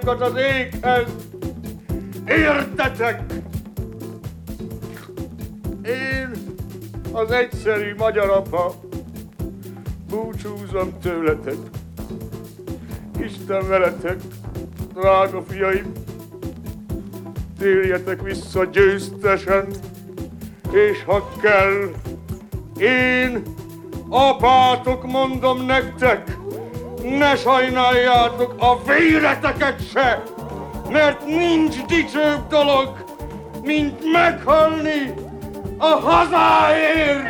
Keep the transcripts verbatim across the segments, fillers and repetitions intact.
az éghez. Értetek? Én, az egyszerű magyar apa, búcsúzom tőletek. Isten veletek, drága fiaim, térjetek vissza győztesen, és ha kell, én, apátok, mondom nektek, ne sajnáljátok a véreteket se, mert nincs dicsőbb dolog, mint meghalni a hazáért!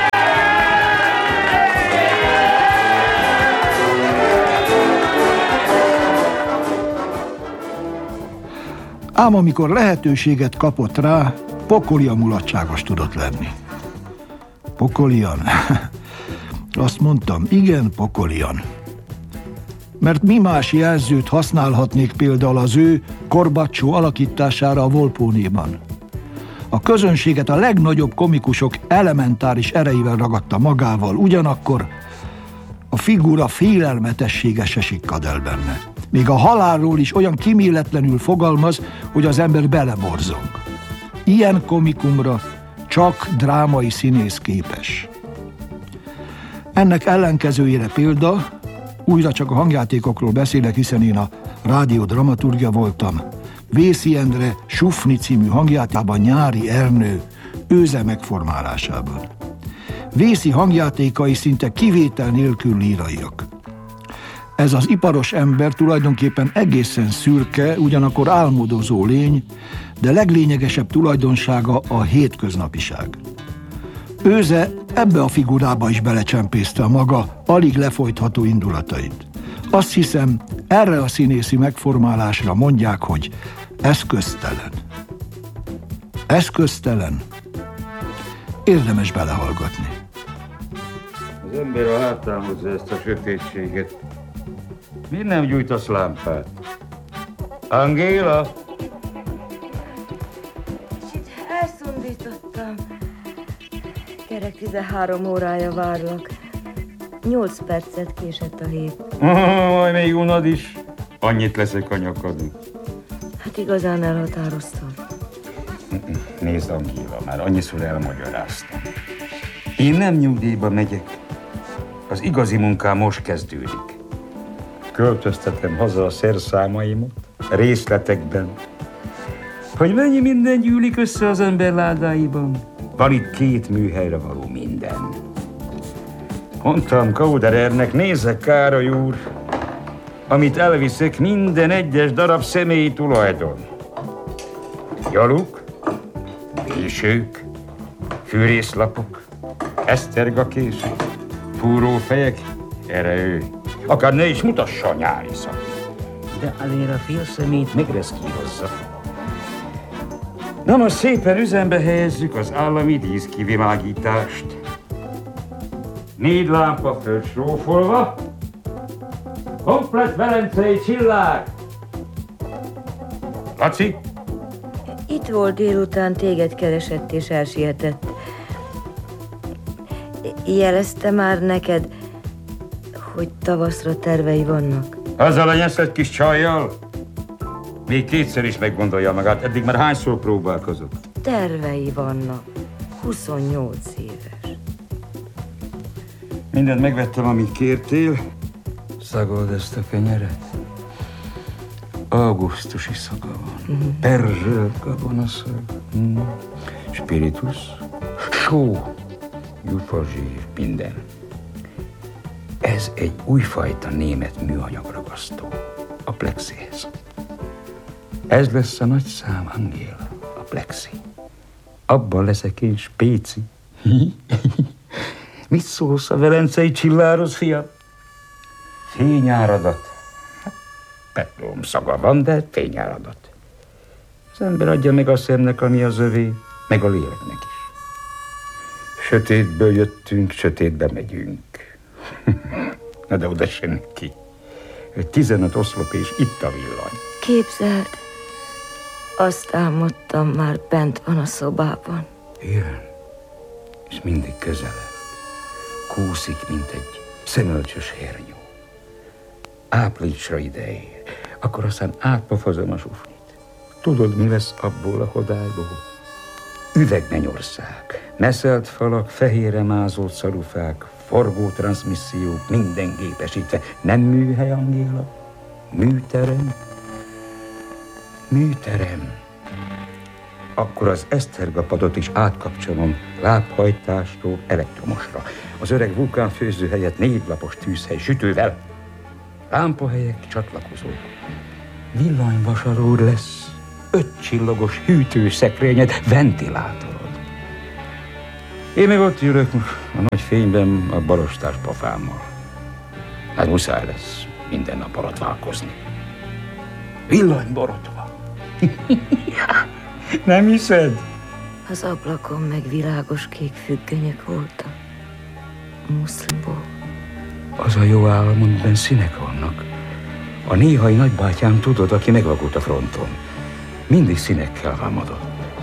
Ám amikor lehetőséget kapott rá, pokolian mulatságos tudott lenni. Pokolian? Azt mondtam, igen, pokolian. Mert mi más jelzőt használhatnék például az ő Corbacho alakítására a Volpónéban? A közönséget a legnagyobb komikusok elementáris erejével ragadta magával, ugyanakkor a figura félelmetessége se sikkad el benne. Még a halálról is olyan kimilletlenül fogalmaz, hogy az ember beleborzong. Ilyen komikumra csak drámai színész képes. Ennek ellenkezőjére példa, újra csak a hangjátékokról beszélek, hiszen én a rádió dramaturgia voltam, Vészi Endre Sufni című hangjátékában Nyári Ernő őze megformálásában. Vészi hangjátékai szinte kivétel nélkül líraiak. Ez az iparos ember tulajdonképpen egészen szürke, ugyanakkor álmodozó lény, de leglényegesebb tulajdonsága a hétköznapiság. Őze ebbe a figurába is belecsempészte a maga alig lefolytható indulatait. Azt hiszem, erre a színészi megformálásra mondják, hogy eszköztelen. Eszköztelen. Érdemes belehallgatni. Az ember a hátán hozza ezt a sötétséget. Miért nem gyújtasz lámpát? Angéla? Kicsit elszundítottam. Kerek tizenhárom órája várlak. Nyolc percet késett a hét. Majd még unod is. Annyit leszek a nyakadon. Hát igazán elhatároztam. Nézd, Angéla, már annyiszor elmagyaráztam. Én nem nyugdíjba megyek. Az igazi munkám most kezdődik. Költöztetem haza a szerszámaimat, részletekben. Hogy mennyi minden gyűlik össze az ember ládáiban. Van itt két műhelyre való minden. Mondtam Kauderernek, nézze, Károly úr, amit elviszek, minden egyes darab személyi tulajdon. Gyaluk, vésők, fűrészlapok, esztergakések, fúrófejek, erre ő. Akár ne is mutassa a nyári szak. De azért a fél szemét megreszkírozza. Na most szépen üzembe helyezzük az állami díszkivilágítást. Négy lámpa fölsrófolva, komplett velencei csillág. Laci? Itt volt délután, téged keresett és elsietett. Jelezte már neked, hogy tavaszra tervei vannak? Azzal a nyeszett kis csajjal? Még kétszer is meggondolja magát, eddig már hányszor próbálkozott? Tervei vannak. huszonnyolc éves. Mindent megvettem, amit kértél. Szagold ezt a kenyeret. Augusztusi szaga van. Mm. Perzselt gabonaszag. Mm. Spiritus. Só. Gyufazsír. Minden. Ez egy újfajta német műanyagragasztó. A plexihez. Ez lesz a nagy szám, Angéla. A plexi. Abban leszek én spéci. Mit szólsz a velencei csilláros, fiam? Fényáradat. Petróm szaga van, de fényáradat. Az ember adja meg a szemnek, ami az övé, meg a léleknek is. Sötétből jöttünk, sötétbe megyünk. Na de oda se neki. Egy tizenöt oszlop és itt a villany. Képzeld, azt álmodtam, már bent van a szobában. Jön, és mindig közelebb. Kúszik, mint egy szemölcsös hernyó. Áprilisra ideér. akkor aztán átpofozom a sufnit. Tudod, mi lesz abból a hodályból? Üvegmennyország, meszelt falak, fehérre mázolt szarufák, forgó transzmissziók, minden gépesítve. Nem műhely, Angéla? Műterem? Műterem. Akkor az esztergapadot is átkapcsolom lábhajtástól elektromosra. Az öreg vulkánfőző helyett négy-lapos tűzhely sütővel. Lámpahelyek, csatlakozók. Villanyvasalód lesz, öt csillagos hűtőszekrényed, ventilátorod. Én meg ott ülök a nagy fényben a balostás pofámmal. Hát muszáj lesz minden nap borotválkozni. Villanyborotva. Nem hiszed? Az ablakon meg világos kék függönyök voltak. Muszlimból. Az a jó állam, amiben színek vannak. A néhai nagybátyám, tudod, aki megvakult a fronton. Mindig színekkel álmodott.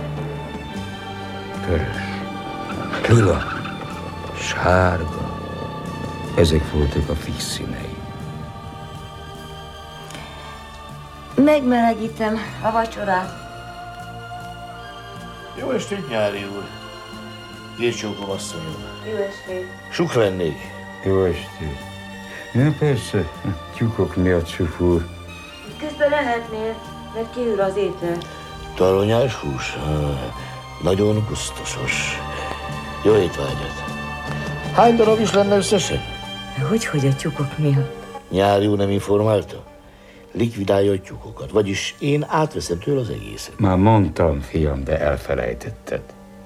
Körös, lila, sárga. Ezek voltak a fix színei. Megmelegítem a vacsorát. Jó estét, Nyári úr. Gécsókom asszonyom. Jó estét. Suk lennék. Jó estét. Ja, persze, tyúkok miatt, Suf úr. Közben lehetnél, mert kiül az étel. Talonyás hús? Ah, nagyon gusztusos. Jó étvágyat. Hány darab is lenne összesen? Hogy, hogy a tyúkok miatt? Nyári úr nem informálta? Likvidálja a tyúkokat, vagyis én átveszem tőle az egészet. Már mondtam, fiam, de elfelejtetted.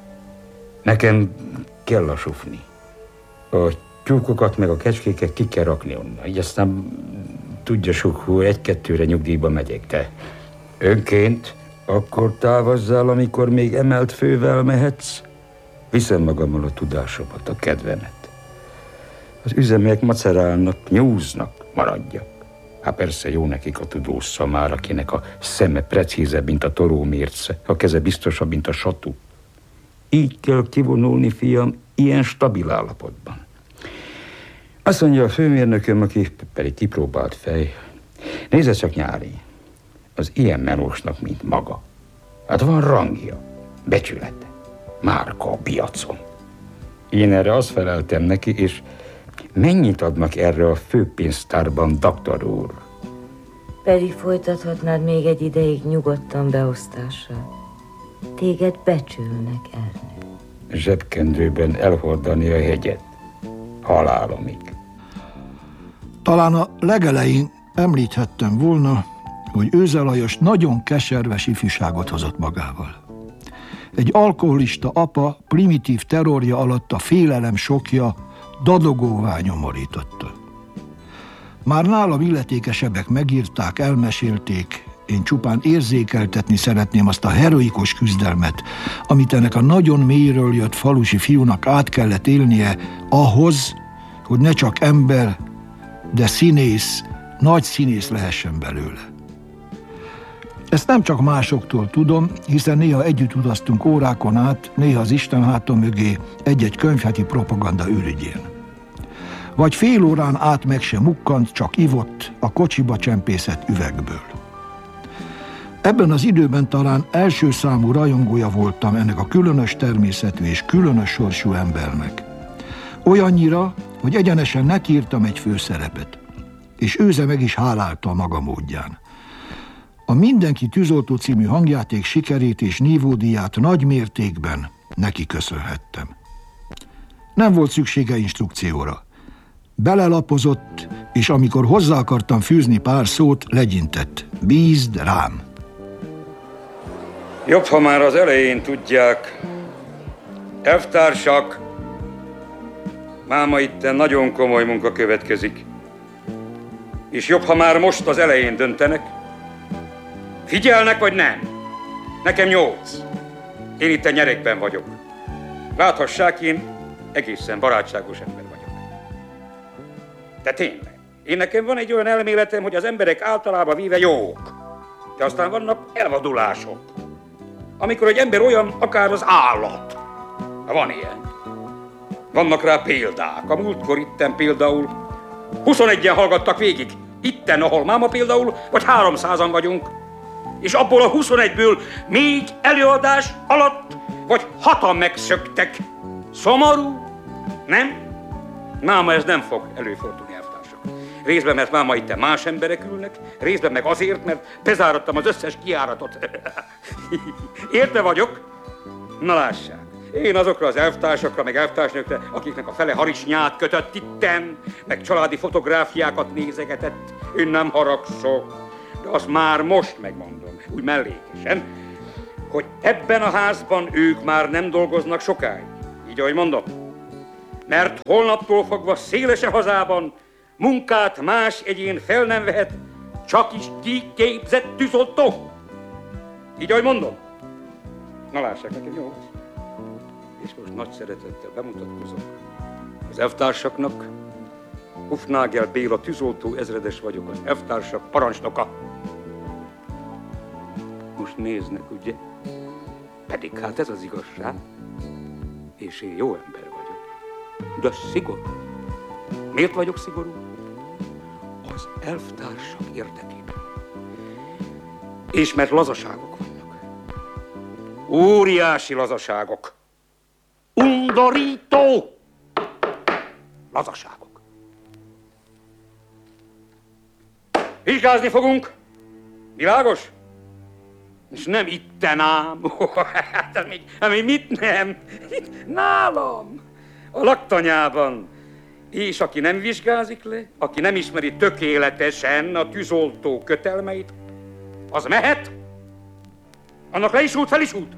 Nekem kell a sufni. A tyúkokat meg a kecskéket ki kell rakni onnan. Így aztán tudja, Suk úr, egy-kettőre nyugdíjba megyek, de önként akkor távozzál, amikor még emelt fővel mehetsz. Viszem magammal a tudásomat, a kedvemet. Az üzemek macerálnak, nyúznak, maradjak. Hát persze jó nekik a tudós szamár, akinek a szeme precízebb, mint a torómérce, a keze biztosabb, mint a satú. Így kell kivonulni, fiam, ilyen stabil állapotban. Azt mondja a főmérnököm, aki pedig kipróbált fej. Nézze csak, Nyári, az ilyen melósnak, mint maga. Hát van rangja, becsülete, márka a piacon. Én erre azt feleltem neki, és mennyit adnak erre a főpénztárban, doktor úr? Pedig folytathatnád még egy ideig nyugodtan beosztással. Téged becsülnek, Ernő. Zsebkendőben elhordani a hegyet. Halálomig. Talán a legelején említhettem volna, hogy Őze Lajos nagyon keserves ifjúságot hozott magával. Egy alkoholista apa primitív terrorja alatt a félelem sokja dadogóvá nyomorította. Már nálam illetékesebbek megírták, elmesélték, én csupán érzékeltetni szeretném azt a heroikus küzdelmet, amit ennek a nagyon mélyről jött falusi fiúnak át kellett élnie ahhoz, hogy ne csak ember, de színész, nagy színész lehessen belőle. Ezt nem csak másoktól tudom, hiszen néha együtt utaztunk órákon át, néha az Isten háta mögé egy-egy könyvheti propaganda ürügyén. Vagy fél órán át meg sem mukkant, csak ivott a kocsiba csempészett üvegből. Ebben az időben talán első számú rajongója voltam ennek a különös természetű és különös sorsú embernek. Olyannyira, hogy egyenesen nekírtam egy főszerepet, és Őze meg is hálálta a maga módján. A Mindenki tűzoltó című hangjáték sikerét és nívódíját nagy mértékben neki köszönhettem. Nem volt szüksége instrukcióra. Belelapozott, és amikor hozzá akartam fűzni pár szót, legyintett. Bízd rám! Jobb, ha már az elején tudják. Elvtársak, máma itten nagyon komoly munka következik. És jobb, ha már most az elején döntenek. Figyelnek, vagy nem? Nekem nyolc. Én itt a nyerekben vagyok. Láthassák, én egészen barátságos ember vagyok. De tényleg, én nekem van egy olyan elméletem, hogy az emberek általában véve jók. De aztán vannak elvadulások. Amikor egy ember olyan, akár az állat. Van ilyen. Vannak rá példák. A múltkor itten például huszonegyen hallgattak végig Itten, ahol máma például, vagy háromszázan vagyunk. És abból a huszonegyből négy előadás alatt, vagy hatan megszöktek. Szomorú? Nem? Máma ez nem fog előfordulni, elvtársak. Részben, mert máma itt más emberek ülnek, részben meg azért, mert bezárattam az összes kijáratot. Érte vagyok? Na lássák. Én azokra az elvtársakra, meg elvtársnőkre, akiknek a fele harisnyát kötött itten, meg családi fotográfiákat nézegetett, én nem haragszok, de azt már most megmondom, úgy mellékesen, hogy ebben a házban ők már nem dolgoznak sokáig. Így, ahogy mondom. Mert holnaptól fogva szélese hazában munkát más egyén fel nem vehet, csak is kiképzett tűzoltó. Így, ahogy mondom. Na lássák, nekem jó. És most nagy szeretettel bemutatkozok az elvtársaknak. Hufnagel Béla tűzoltó ezredes vagyok, az elvtársak parancsnoka. Most néznek, ugye? Pedig hát ez az igazság. És én jó ember vagyok. De szigorú. Miért vagyok szigorú? Az elvtársak érdekében. És mert lazaságok vannak. Óriási lazaságok. Undorító lazaságok. Vizsgázni fogunk. Világos? És nem itten ám. Hát, még, még mit nem? Itt nálam. A laktanyában. És aki nem vizsgázik le, aki nem ismeri tökéletesen a tűzoltó kötelmeit, az mehet? Annak le is út, fel is út.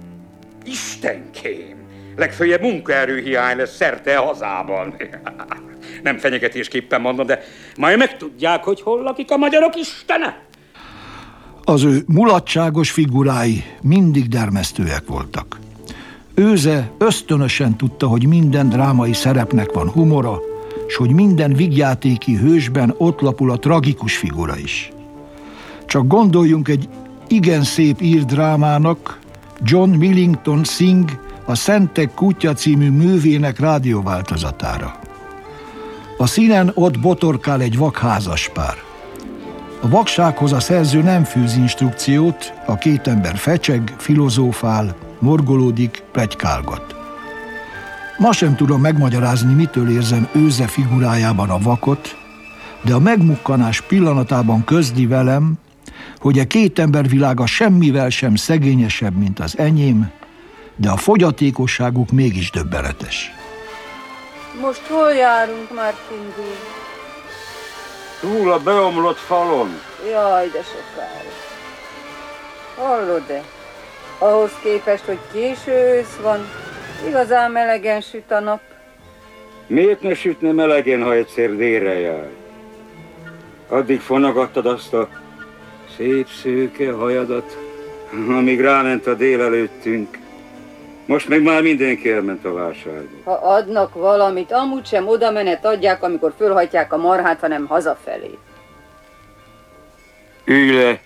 Istenkém! Legfőjebb munkaerőhiány lesz szerte a hazában. Nem fenyegetésképpen mondom, de majd megtudják, hogy hol lakik a magyarok istene. Az ő mulatságos figurái mindig dermesztőek voltak. Őze ösztönösen tudta, hogy minden drámai szerepnek van humora, s hogy minden vígjátéki hősben ott lapul a tragikus figura is. Csak gondoljunk egy igen szép ír drámának, John Millington Synge a Szentek kutya című művének rádióváltozatára. A színen ott botorkál egy vakházaspár. A vaksághoz a szerző nem fűz instrukciót, a két ember fecseg, filozófál, morgolódik, pletykálgat. Ma sem tudom megmagyarázni, mitől érzem Őze figurájában a vakot, de a megmukkanás pillanatában közli velem, hogy a két ember világa semmivel sem szegényesebb, mint az enyém, de a fogyatékosságuk mégis döbbenetes. Most hol járunk, Martin D? Túl a beomlott falon. Jaj, de sokára. Hallod-e? Ahhoz képest, hogy késő ősz van, igazán melegen süt a nap. Miért ne sütne melegen, ha egyszer délre jár? Addig fonogattad azt a szép szőke hajadat, amíg ráment a dél előttünk. Most meg már mindenki elment a vásárba. Ha adnak valamit, amúgy sem oda menet adják, amikor fölhajtják a marhát, hanem hazafelé. Ülj le!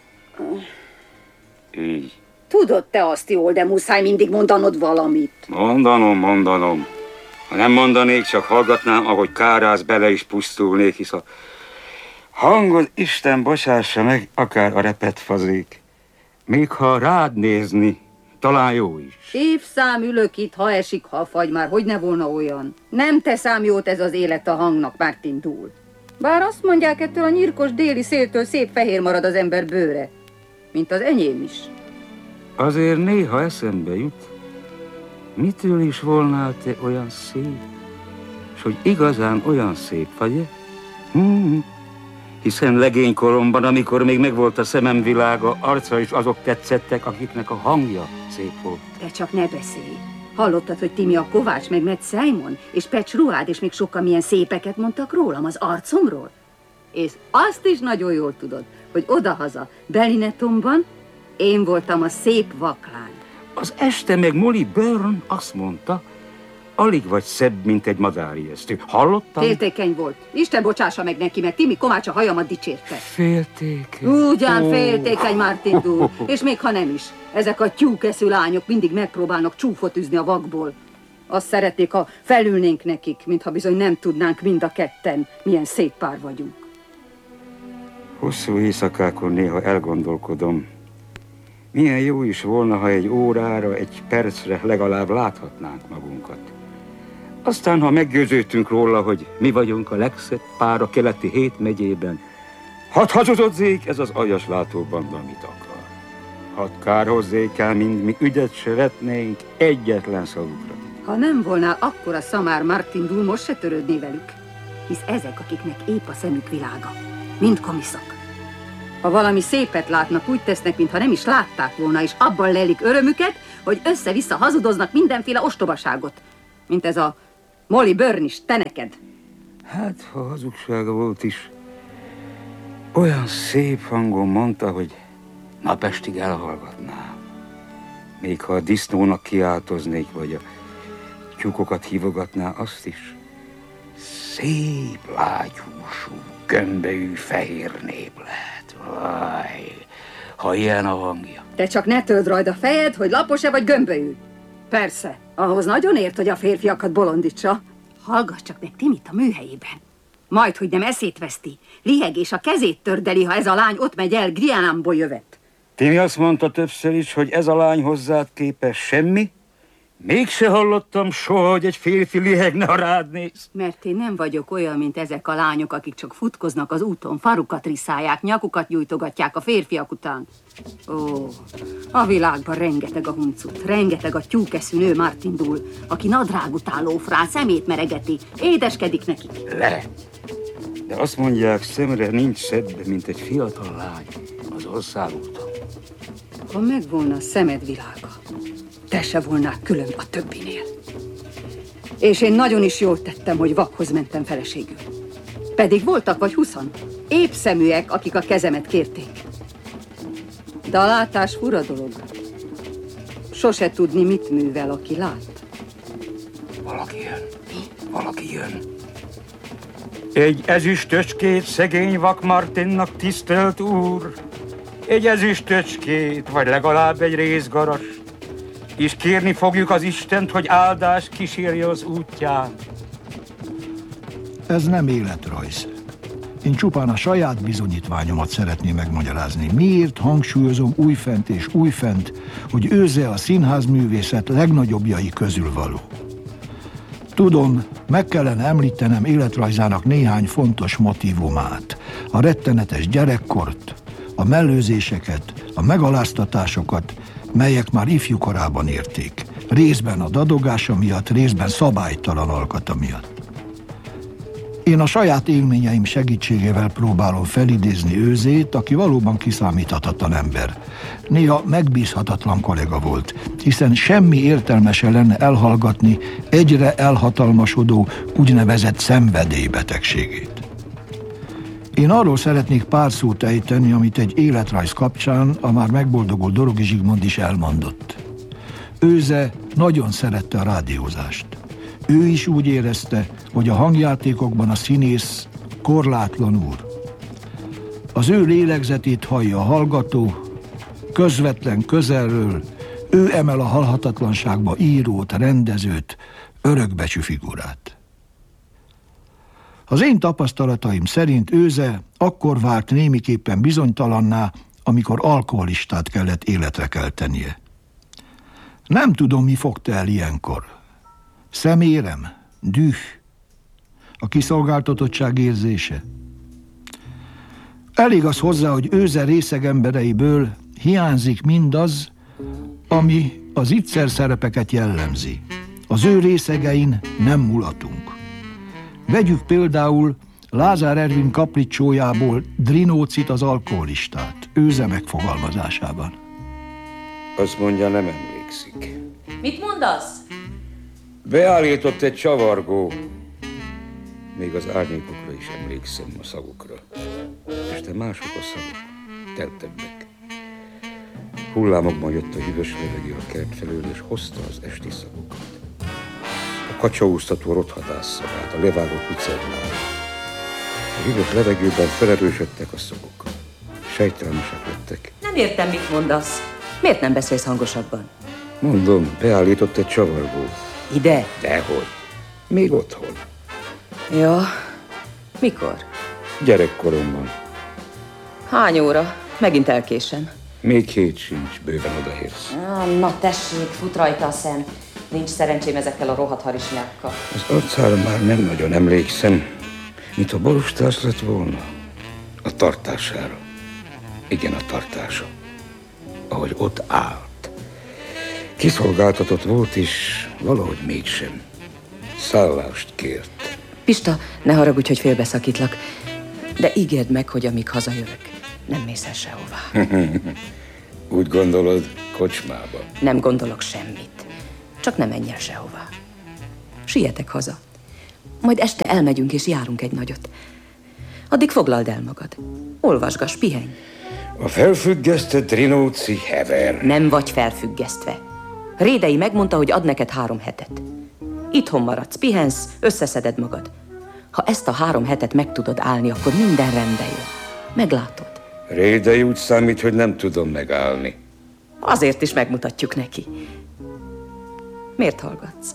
Így. Tudod te azt jól, de muszáj mindig mondanod valamit. Mondanom, mondanom. Ha nem mondanék, csak hallgatnám, ahogy kárász bele is pusztulnék, hisz a hangod Isten bocsássa meg, akár a repet fazék. Még ha rád nézni, talán jó is. Évszám ülök itt, ha esik, ha fagy, már hogy ne volna olyan. Nem teszám jót ez az élet a hangnak, Martin Dúl. Bár azt mondják, ettől a nyírkos déli széltől szép fehér marad az ember bőre. Mint az enyém is. Azért néha eszembe jut, mitől is volnál te olyan szép, s hogy igazán olyan szép vagy-e? Hmm. Hiszen legénykoromban, amikor még megvolt a szemem világa, arca is azok tetszettek, akiknek a hangja szép volt. De csak ne beszélj. Hallottad, hogy Timi a Kovács, meg Matt Simon, és Patch Ruhád, és még sokkal milyen szépeket mondtak rólam, az arcomról? És azt is nagyon jól tudod, hogy odahaza, Belinetonban én voltam a szép vaklány. Az este meg Molly Byrne azt mondta, alig vagy szebb, mint egy madárijesztő. Hallottam? Féltékeny volt. Isten bocsássa meg neki, mert Timi Kovács a hajamat dicsérte. Féltékeny? Ugyan oh. féltékeny, Martin Dúl. És még ha nem is. Ezek a tyúkeszű lányok mindig megpróbálnak csúfot üzni a vakból. Azt szeretnék, ha felülnénk nekik, mintha bizony nem tudnánk mind a ketten, milyen szép pár vagyunk. Hosszú éjszakákon néha elgondolkodom, milyen jó is volna, ha egy órára, egy percre legalább láthatnánk magunkat. Aztán, ha meggyőződtünk róla, hogy mi vagyunk a legszebb pár a keleti hét megyében, hadd hazudozzék ez az aljas látóbanda, amit akar. Hadd kárhozzék el, mind mi ügyet se vetnénk egyetlen szavukra. Ha nem volnál akkora szamár Martin Dúl, most se törődné velük. Hisz ezek, akiknek épp a szemük világa. Mind komiszok. Ha valami szépet látnak, úgy tesznek, mintha nem is látták volna, és abban lelik örömüket, hogy össze-vissza hazudoznak mindenféle ostobaságot. Mint ez a Molly Byrne is, te neked. Hát, ha hazugsága volt is, olyan szép hangon mondta, hogy napestig elhallgatnám. Még ha a disznónak kiáltoznék, vagy a tyúkokat hívogatná, azt is. Szép, lágyhúsú, gömbölyű fehér nép lehet. Vaj, ha ilyen a hangja. Te csak ne töld rajd a fejed, hogy lapos-e vagy gömbölyű. Persze, ahhoz nagyon ért, hogy a férfiakat bolondítsa. Hallgass csak meg Timit a műhelyében. Majd, hogy nem eszét veszti. Liheg és a kezét tördeli, ha ez a lány ott megy el Grianamból jövet. Timi azt mondta többször is, hogy ez a lány hozzád képes semmi. Mégse hallottam soha, hogy egy férfi lihegne, ha rád néz. Mert én nem vagyok olyan, mint ezek a lányok, akik csak futkoznak az úton, farukat riszálják, nyakukat nyújtogatják a férfiak után. Ó, a világban rengeteg a huncut, rengeteg a tyúkeszű nő Martin Dúl, aki nadrág után lófrán, szemét meregeti, édeskedik nekik. Le! De azt mondják, szemre nincs szebb, mint egy fiatal lány az országúton. Ha megvolna a szemed világa, te se volnál külön a többinél. És én nagyon is jól tettem, hogy vakhoz mentem feleségül. Pedig voltak vagy huszan, épp szeműek, akik a kezemet kérték. De a látás fura dolog. Sose tudni, mit művel, aki lát. Valaki jön. Valaki jön. Egy ezüstöcskét szegény vak Martinnak, tisztelt úr. Egy ezüstöcskét, vagy legalább egy részgarast. És kérni fogjuk az Istent, hogy áldás kísérje az útján. Ez nem életrajz. Én csupán a saját bizonyítványomat szeretném megmagyarázni. Miért hangsúlyozom újfent és újfent, hogy Őze a színházművészet legnagyobbjai közül való. Tudom, meg kellene említenem életrajzának néhány fontos motívumát. A rettenetes gyerekkort, a mellőzéseket, a megaláztatásokat, melyek már ifjú korában érték. Részben a dadogása miatt, részben szabálytalan alkata miatt. Én a saját élményeim segítségével próbálom felidézni Őzét, aki valóban kiszámíthatatlan ember. Néha megbízhatatlan kollega volt, hiszen semmi értelme se lenne elhallgatni egyre elhatalmasodó úgynevezett szenvedélybetegségét. Én arról szeretnék pár szót ejteni, amit egy életrajz kapcsán a már megboldogult Dorogi Zsigmond is elmondott. Őze nagyon szerette a rádiózást. Ő is úgy érezte, hogy a hangjátékokban a színész korlátlan úr. Az ő lélegzetét hallja a hallgató, közvetlen közelről, ő emel a halhatatlanságba írót, rendezőt, örökbecsű figurát. Az én tapasztalataim szerint Őze akkor vált némiképpen bizonytalanná, amikor alkoholistát kellett életre keltenie. Nem tudom, mi fogta el ilyenkor. Szemérem, düh, a kiszolgáltatottság érzése. Elég az hozzá, hogy Őze részeg embereiből hiányzik mindaz, ami az iccer szerepeket jellemzi. Az ő részegein nem mulatunk. Vegyük például Lázár Ervin kapricsójából Drinócit, az alkoholistát, Őze megfogalmazásában. Azt mondja, nem emlékszik. Mit mondasz? Beállított egy csavargó. Még az árnyékokra is emlékszem, a szavukra. És te mások a szavuk, teltebbek. Hullámokban jött a hűvös levegő a kert felől, és hozta az esti szagokat. A kacsaúztató rothadász szagát, a levágott lucernát. A hűvös levegőben felerősödtek a szagok. Sejtelmesek lettek. Nem értem, mit mondasz. Miért nem beszélsz hangosabban? Mondom, beállított egy csavargó. Ide? Dehogy. Még otthon. Ja. Mikor? Gyerekkoromban. Hány óra? Megint elkésem. Még hét sincs, bőven odaérsz. Ah, na tessék, fut rajta a szem. Nincs szerencsém ezekkel a rohadt harisnyákkal. Az arcára már nem nagyon emlékszem, mint a borostás lett volna. A tartására. Igen, a tartása. Ahogy ott állt. Kiszolgáltatott volt, és valahogy mégsem. Szállást kért. Pista, ne haragudj, hogy félbeszakítlak, de ígérd meg, hogy amíg hazajövök, nem mész el sehová. Úgy gondolod, kocsmába? Nem gondolok semmit. Csak ne menj el sehová. Sietek haza. Majd este elmegyünk és járunk egy nagyot. Addig foglald el magad. Olvasgass, pihenj. A felfüggesztett Rinóci hever. Nem vagy felfüggesztve. Rédei megmondta, hogy ad neked három hetet. Itthon maradsz, pihensz, összeszeded magad. Ha ezt a három hetet meg tudod állni, akkor minden rendbe jön. Meglátod. Rédei úgy számít, hogy nem tudom megállni. Azért is megmutatjuk neki. Miért hallgatsz?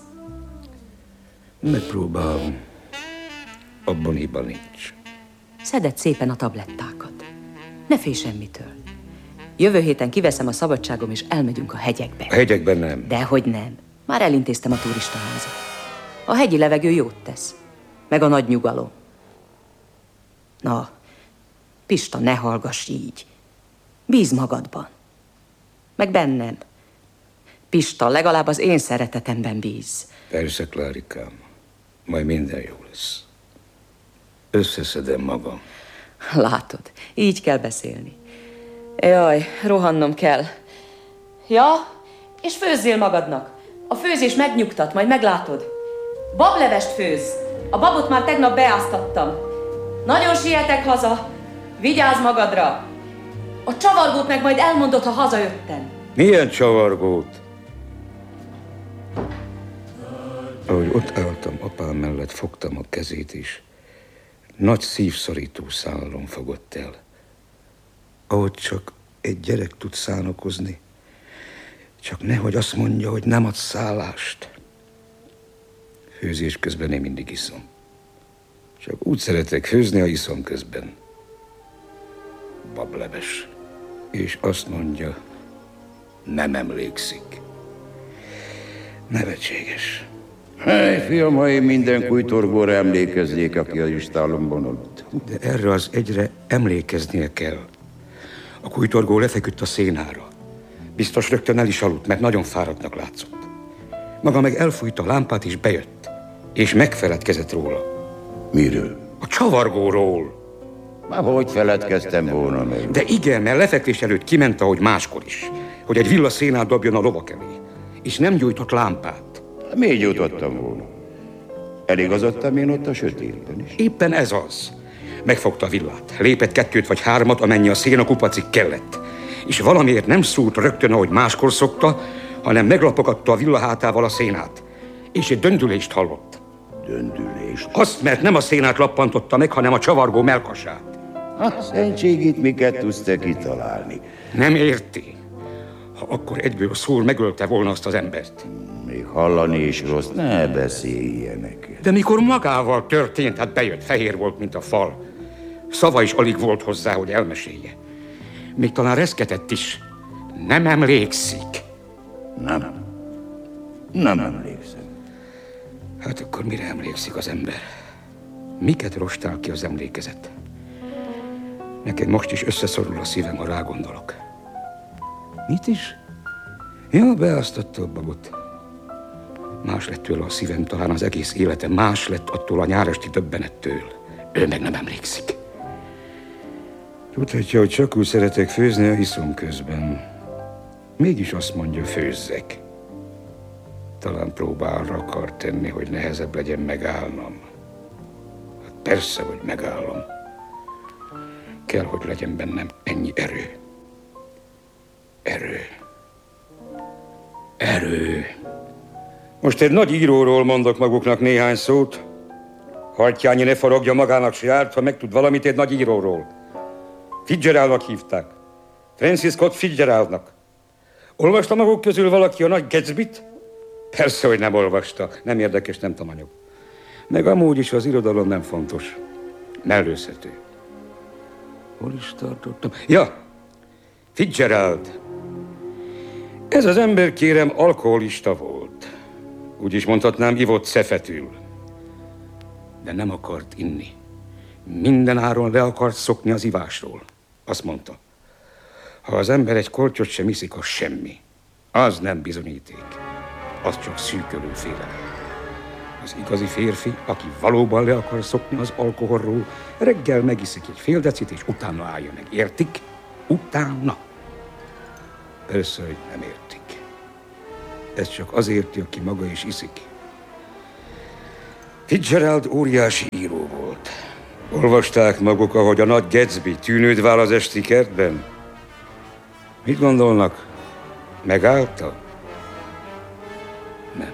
Megpróbálom. Abban hiba nincs. Szeded szépen a tablettákat. Ne félj semmitől. Jövő héten kiveszem a szabadságom, és elmegyünk a hegyekbe. A hegyekben nem. Dehogy nem. Már elintéztem a turistaházat. A hegyi levegő jót tesz. Meg a nagy nyugalom. Na, Pista, ne hallgass így. Bíz magadban. Meg bennem. Pista, legalább az én szeretetemben bíz. Persze, Klárikám. Majd minden jó lesz. Összeszedem magam. Látod, így kell beszélni. Jaj, rohannom kell. Ja, és főzzél magadnak. A főzés megnyugtat, majd meglátod. Bablevest főzz. A babot már tegnap beáztattam. Nagyon sietek haza. Vigyázz magadra. A csavargót meg majd elmondod, ha hazajöttem. Milyen csavargót? Ahogy ott álltam apám mellett, fogtam a kezét is. Nagy szívszorító szállalom fogott el. Ahogy csak egy gyerek tud szánakozni, csak nehogy azt mondja, hogy nem ad szállást. Főzés közben én mindig iszom. Csak úgy szeretek főzni, ha iszom közben. Bableves. És azt mondja, nem emlékszik. Nevetséges. Hely, fiam, ha én minden kújtorgóra emlékeznék, aki az istálomban aludt. De erre az egyre emlékeznie kell. A kújtorgó lefeküdt a szénára. Biztos rögtön el is aludt, mert nagyon fáradtnak látszott. Maga meg elfújta a lámpát, és bejött. És megfeledkezett róla. Miről? A csavargóról. Már hogy feledkeztem volna meg? De igen, mert lefekvés előtt kiment, ahogy máskor is. Hogy egy villaszénát dobjon a lovak elé. És nem gyújtott lámpát. Még jutottam volna. Eligazodtam én ott a sötétben is. Éppen ez az. Megfogta a villát. Lépett kettőt vagy hármat, amennyi a szén a kupacig kellett. És valamiért nem szúrt rögtön, ahogy máskor szokta, hanem meglapogatta a villa hátával a szénát. És egy döndülést hallott. Döndülést? Azt, mert nem a szénát lappantotta meg, hanem a csavargó melkasát. A szentségét miket tudsz te kitalálni? Nem érti. Ha akkor egyből szól, megölte volna azt az embert. Még hallani is rossz, ne beszélj ilyeneket. De mikor magával történt, hát bejött, fehér volt, mint a fal. Szava is alig volt hozzá, hogy elmesélje. Még talán reszketett is. Nem emlékszik. Nem. Nem emlékszem. Hát akkor mire emlékszik az ember? Miket rostál ki az emlékezet? Nekem most is összeszorul a szívem, ha rágondolok. Mit is? Ja, beáztatta a babot. Más lett tőle a szívem, talán az egész életem. Más lett attól a nyáresti döbbenettől. Ő meg nem emlékszik. Tudhatja, hogy csak úgy szeretek főzni, a iszom közben. Mégis azt mondja, főzzek. Talán próbál arra akar tenni, hogy nehezebb legyen megállnom. Hát persze, hogy megállom. Kell, hogy legyen bennem ennyi erő. Erő. Erő. Most egy nagy íróról mondok maguknak néhány szót. Hartyányi ne faragja magának se járt, ha megtud valamit egy nagy íróról. Fitzgeraldnak hívták. Francis Scott Fitzgeraldnak. Olvasta maguk közül valaki a nagy Gatsbyt? Persze, hogy nem olvasta. Nem érdekes, nem tamanyog. Meg amúgy is az irodalom nem fontos. Mellőzhető. Hol is tartottam? Ja, Fitzgerald. Ez az ember, kérem, alkoholista volt. Úgy is mondhatnám, ivott szefetül. De nem akart inni. Minden áron le akart szokni az ivásról. Azt mondta, ha az ember egy kortyot sem iszik, az semmi. Az nem bizonyíték. Az csak szűkölő félelem. Az igazi férfi, aki valóban le akar szokni az alkoholról, reggel megiszik egy fél decit, és utána állja meg. Értik? Utána. Persze, hogy nem értik. Ez csak az érti, aki maga is iszik. Fitzgerald óriási író volt. Olvasták maguk, ahogy a nagy Gatsby tűnőd vál az esti kertben? Mit gondolnak? Megállta? Nem.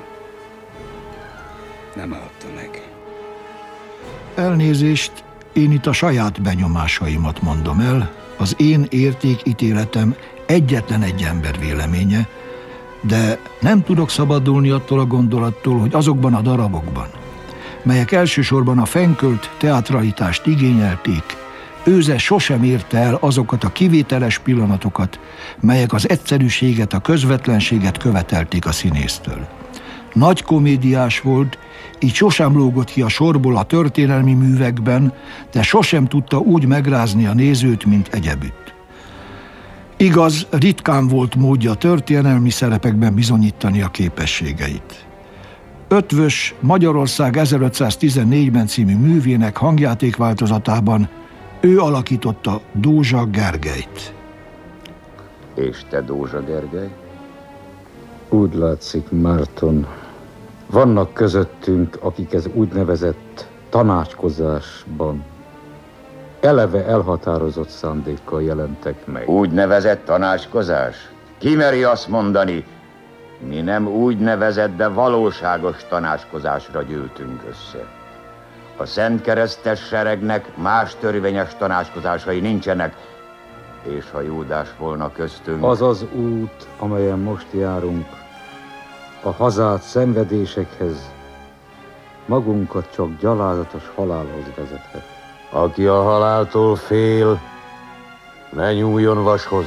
Nem állta meg. Elnézést, én itt a saját benyomásaimat mondom el, az én értékítéletem egyetlen egy ember véleménye, de nem tudok szabadulni attól a gondolattól, hogy azokban a darabokban, melyek elsősorban a fenkölt teatralitást igényelték, Őze sosem érte el azokat a kivételes pillanatokat, melyek az egyszerűséget, a közvetlenséget követelték a színésztől. Nagy komédiás volt, így sosem lógott ki a sorból a történelmi művekben, de sosem tudta úgy megrázni a nézőt, mint egyebütt. Igaz, ritkán volt módja a történelmi szerepekben bizonyítani a képességeit. Ötvös Magyarország ezerötszáztizennégyben című művének hangjáték változatában ő alakította Dózsa Gergelyt. És te, Dózsa Gergely? Úgy látszik, Márton, vannak közöttünk, akik ez úgynevezett tanácskozásban eleve elhatározott szándékkal jelentek meg. Úgynevezett tanácskozás? Ki meri azt mondani? Mi nem úgynevezett, de valóságos tanácskozásra gyűltünk össze. A Szentkeresztes seregnek más törvényes tanácskozásai nincsenek, és ha Júdás volna köztünk... Az az út, amelyen most járunk, a hazát szenvedésekhez, magunkat csak gyalázatos halálhoz vezethet. Aki a haláltól fél, ne nyúljon vashoz.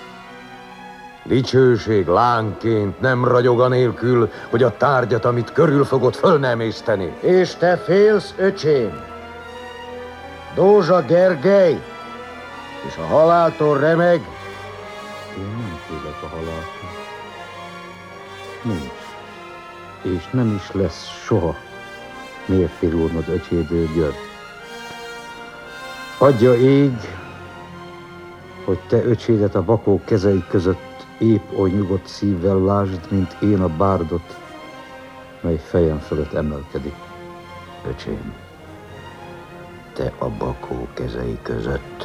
Dicsőség lánként nem ragyog anélkül, hogy a tárgyat, amit körülfogott, föl nem észteni. És te félsz, öcsém? Dózsa Gergely, és a haláltól remeg? Én nem félek a haláltól. Nincs. És nem is lesz soha. Miért pirulnod, öcsédő György? Adja ég, hogy te öcsédet a vakó kezei között épp oly nyugodt szívvel lásd, mint én a bárdot, mely fejem fölött emelkedik. Öcsém, te a bakó kezei között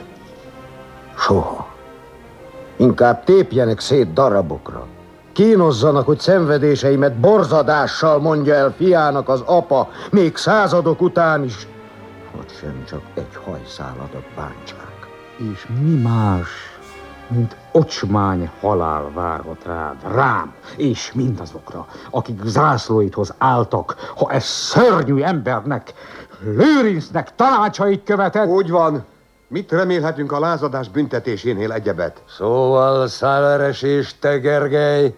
soha. Inkább tépjenek szét darabokra. Kínozzanak, hogy szenvedéseimet borzadással mondja el fiának az apa, még századok után is. Hogy sem csak egy hajszáladat bántsák. És mi más, mint ocsmány halál várhat rád, rám, és mindazokra, akik zászlóidhoz álltak, ha ez szörnyű embernek, Lőrincnek tanácsait követed. Úgy van. Mit remélhetünk a lázadás büntetésénél egyebet? Szóval, Száleres és te, Gergely,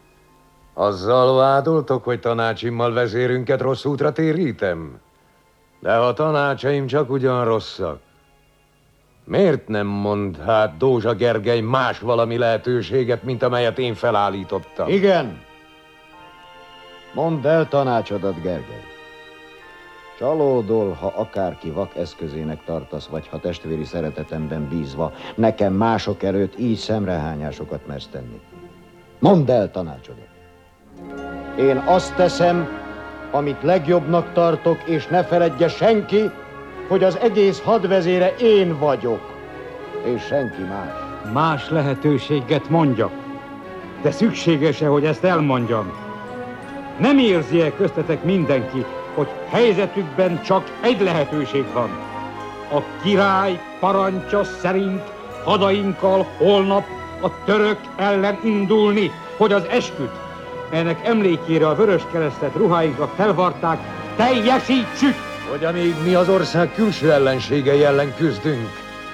azzal vádoltok, hogy tanácsimmal vezérünket rossz útra térítem? De a tanácsaim csak ugyan rosszak. Miért nem mond hát Dózsa Gergely más valami lehetőséget, mint amelyet én felállítottam? Igen. Mondd el tanácsodat, Gergely. Csalódol, ha akárki vak eszközének tartasz, vagy ha testvéri szeretetemben bízva nekem mások előtt így szemrehányásokat mersz tenni. Mondd el tanácsodat. Én azt teszem, amit legjobbnak tartok, és ne feledje senki, hogy az egész hadvezére én vagyok, és senki más. Más lehetőséget mondjak, de szükséges-e, hogy ezt elmondjam? Nem érzi-e köztetek mindenki, hogy helyzetükben csak egy lehetőség van? A király parancsa szerint hadainkkal holnap a török ellen indulni, hogy az esküt, ennek emlékére a vöröskeresztet ruháinkra felvarták, teljesítsük! Hogy amíg mi az ország külső ellenségei ellen küzdünk,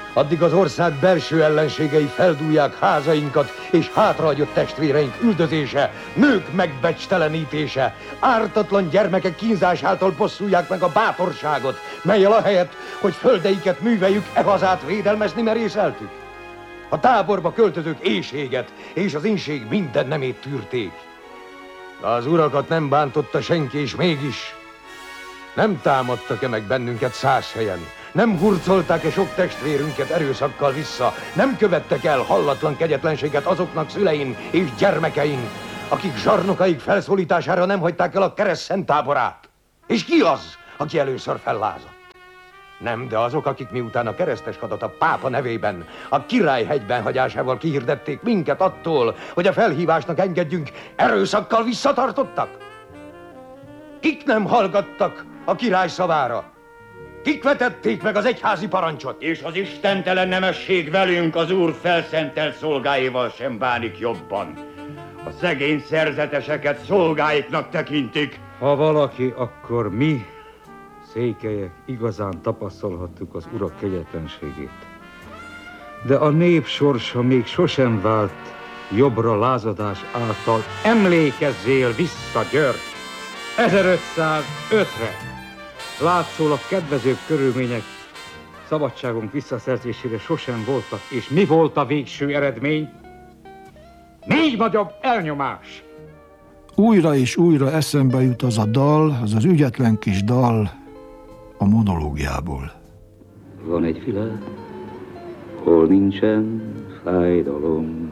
addig az ország belső ellenségei feldúlják házainkat, és hátrahagyott testvéreink üldözése, nők megbecstelenítése, ártatlan gyermekek kínzás által bosszulják meg a bátorságot, melyel ahelyett, hogy földeiket műveljük, e hazát védelmezni merészeltük. A táborba költözők éhséget és az inség minden nemét tűrték. De az urakat nem bántotta senki, és mégis nem támadtak-e meg bennünket száz helyen? Nem hurcolták-e sok testvérünket erőszakkal vissza? Nem követtek el hallatlan kegyetlenséget azoknak szülein és gyermekein, akik zsarnokaik felszólítására nem hagyták el a kereszt szent táborát? És ki az, aki először fellázadt? Nem, de azok, akik miután a kereszteskadat a pápa nevében, a király hegybenhagyásával kihirdették minket attól, hogy a felhívásnak engedjünk, erőszakkal visszatartottak? Kik nem hallgattak a király szavára? Kik vetették meg az egyházi parancsot? És az istentelen nemesség velünk az Úr felszentelt szolgáival sem bánik jobban. A szegény szerzeteseket szolgáiknak tekintik. Ha valaki, akkor mi, székelyek, igazán tapasztalhattuk az urak kegyetlenségét. De a nép sorsa még sosem vált jobbra lázadás által. Emlékezzél vissza, György! ezerötszázötre látszólag kedvezőbb körülmények szabadságunk visszaszerzésére sosem voltak. És mi volt a végső eredmény? Még nagyobb elnyomás! Újra és újra eszembe jut az a dal, az az ügyetlen kis dal a monológiából. Van egy világ, hol nincsen fájdalom,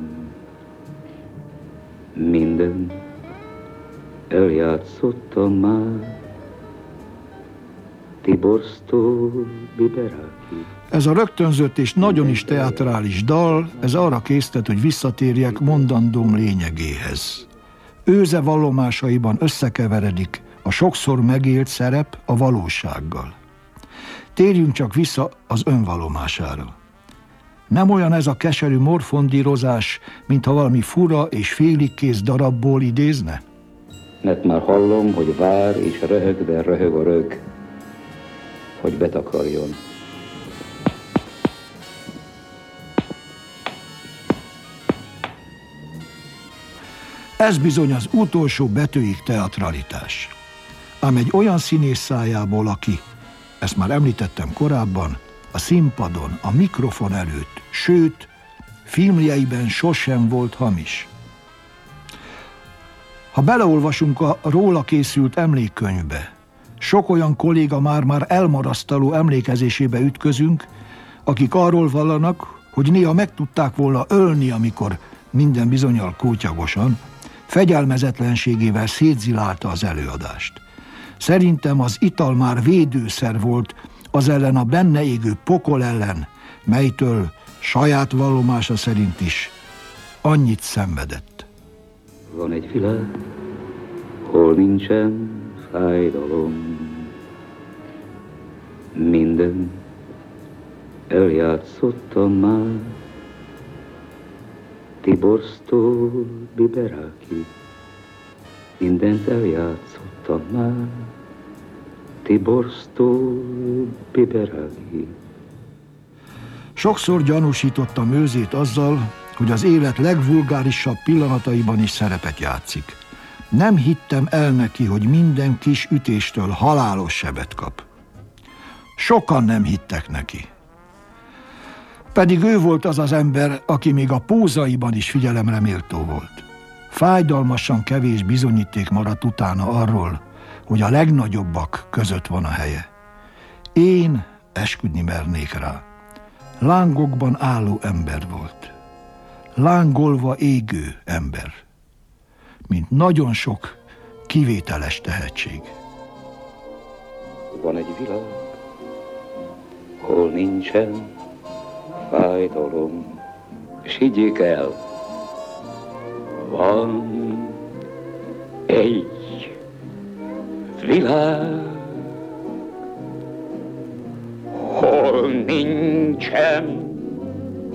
minden eljátszottam már, Tiborsztó Biberáki. Ez a rögtönzött és nagyon is teátrális dal, ez arra késztet, hogy visszatérjek mondandóm lényegéhez. Őze vallomásaiban összekeveredik a sokszor megélt szerep a valósággal. Térjünk csak vissza az önvallomására. Nem olyan ez a keserű morfondírozás, mintha valami fura és félig kész darabból idézne? Mert már hallom, hogy vár és röhög, de röhög a rög, hogy betakarjon. Ez bizony az utolsó betűig teatralitás. Ám egy olyan színész szájából, aki, ezt már említettem korábban, a színpadon, a mikrofon előtt, sőt, filmjeiben sosem volt hamis. Ha beleolvasunk a róla készült emlékkönyvbe, sok olyan kolléga már-már elmarasztaló emlékezésébe ütközünk, akik arról vallanak, hogy néha meg tudták volna ölni, amikor minden bizonnyal kótyagosan, fegyelmezetlenségével szétzilálta az előadást. Szerintem az ital már védőszer volt az ellen a benne égő pokol ellen, melytől saját vallomása szerint is annyit szenvedett. Van egy világ, hol nincsen fájdalom, minden eljátszottam már, Tiborsztó Biberáki, mindent eljátszottam már, Tiborsztó Biberáki. Sokszor gyanúsítottam őzét azzal, hogy az élet legvulgárisabb pillanataiban is szerepet játszik. Nem hittem el neki, hogy minden kis ütéstől halálos sebet kap. Sokan nem hittek neki. Pedig ő volt az az ember, aki még a pózaiban is figyelemre méltó volt. Fájdalmasan kevés bizonyíték maradt utána arról, hogy a legnagyobbak között van a helye. Én esküdni mernék rá. Lángokban álló ember volt. Lángolva égő ember. Mint nagyon sok kivételes tehetség. Van egy világ, hol nincsen fájdalom, és higgyék el, van egy világ, hol nincsen